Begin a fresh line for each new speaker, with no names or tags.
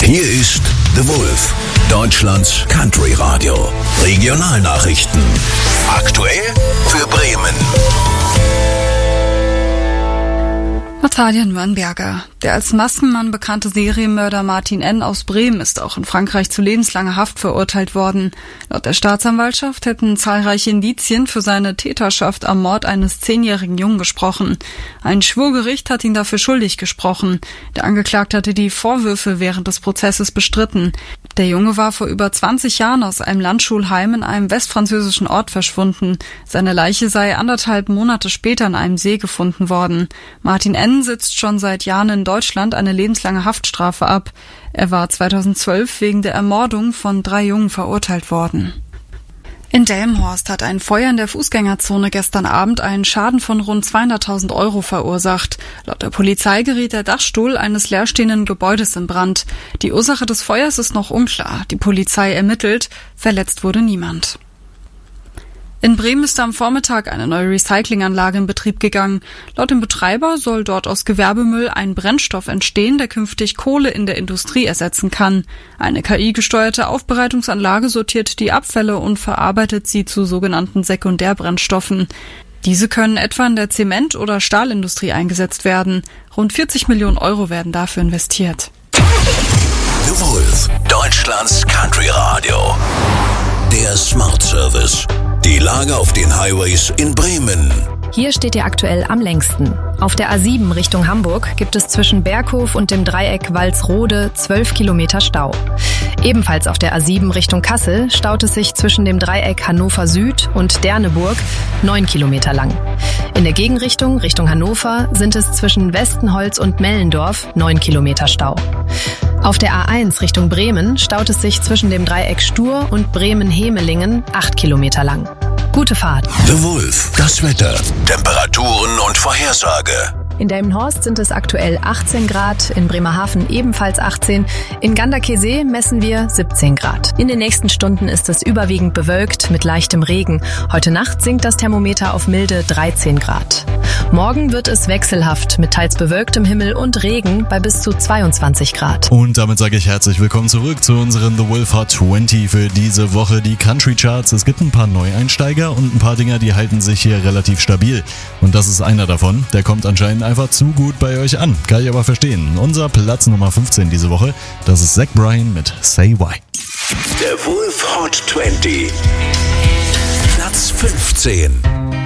Hier ist The Wolf, Deutschlands Country Radio. Regionalnachrichten. Aktuell für Bremen.
Natalia Nürnberger. Der als Maskenmann bekannte Serienmörder Martin N. aus Bremen ist auch in Frankreich zu lebenslanger Haft verurteilt worden. Laut der Staatsanwaltschaft hätten zahlreiche Indizien für seine Täterschaft am Mord eines 10-jährigen Jungen gesprochen. Ein Schwurgericht hat ihn dafür schuldig gesprochen. Der Angeklagte hatte die Vorwürfe während des Prozesses bestritten. Der Junge war vor über 20 Jahren aus einem Landschulheim in einem westfranzösischen Ort verschwunden. Seine Leiche sei 1,5 Monate später in einem See gefunden worden. Martin N. sitzt schon seit Jahren in Deutschland eine lebenslange Haftstrafe ab. Er war 2012 wegen der Ermordung von 3 Jungen verurteilt worden. In Delmenhorst hat ein Feuer in der Fußgängerzone gestern Abend einen Schaden von rund 200.000 € verursacht. Laut der Polizei geriet der Dachstuhl eines leerstehenden Gebäudes in Brand. Die Ursache des Feuers ist noch unklar. Die Polizei ermittelt. Verletzt wurde niemand. In Bremen ist am Vormittag eine neue Recyclinganlage in Betrieb gegangen. Laut dem Betreiber soll dort aus Gewerbemüll ein Brennstoff entstehen, der künftig Kohle in der Industrie ersetzen kann. Eine KI-gesteuerte Aufbereitungsanlage sortiert die Abfälle und verarbeitet sie zu sogenannten Sekundärbrennstoffen. Diese können etwa in der Zement- oder Stahlindustrie eingesetzt werden. Rund 40 Millionen € werden dafür investiert.
The Wolf, Deutschlands Country Radio. Der Smart Service. Die Lage auf den Highways in Bremen.
Hier steht ihr aktuell am längsten. Auf der A7 Richtung Hamburg gibt es zwischen Berghof und dem Dreieck Walsrode 12 Kilometer Stau. Ebenfalls auf der A7 Richtung Kassel staut es sich zwischen dem Dreieck Hannover Süd und Derneburg 9 Kilometer lang. In der Gegenrichtung Richtung Hannover sind es zwischen Westenholz und Mellendorf 9 Kilometer Stau. Auf der A1 Richtung Bremen staut es sich zwischen dem Dreieck Stur und Bremen-Hemelingen 8 Kilometer lang. Gute Fahrt.
The Wolf, das Wetter, Temperaturen und Vorhersage.
In Delmenhorst sind es aktuell 18 Grad, in Bremerhaven ebenfalls 18, in Ganderkesee messen wir 17 Grad. In den nächsten Stunden ist es überwiegend bewölkt mit leichtem Regen. Heute Nacht sinkt das Thermometer auf milde 13 Grad. Morgen wird es wechselhaft mit teils bewölktem Himmel und Regen bei bis zu 22 Grad.
Und damit sage ich herzlich willkommen zurück zu unseren The Wolf Hot 20 für diese Woche, die Country Charts. Es gibt ein paar Neueinsteiger und ein paar Dinger, die halten sich hier relativ stabil. Und das ist einer davon, der kommt anscheinend einfach zu gut bei euch an. Kann ich aber verstehen. Unser Platz Nummer 15 diese Woche, das ist Zach Bryan mit Say Why.
Der Wolf Hot 20. Platz 15.